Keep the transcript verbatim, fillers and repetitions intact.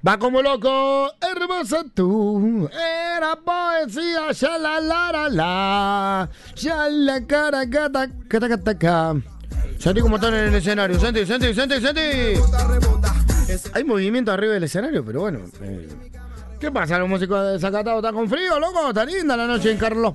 Va como loco, hermosa tú, era poesía, ya la la la la, ya la cara cata cata cata cata. Santi, ¿cómo están en el escenario? Santi, Santi, Santi, Santi. Hay movimiento arriba del escenario, pero bueno. Eh, ¿Qué pasa? ¿Los músicos de Zacatau están con frío, loco? Está linda la noche en Carlos